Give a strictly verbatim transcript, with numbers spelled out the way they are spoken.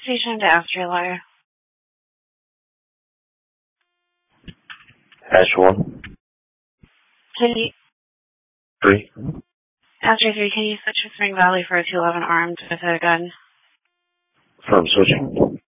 station to ask your lawyer. Hash one. Can you, Three. after three, can you switch to Spring Valley for a two eleven armed with a gun? Firm switching.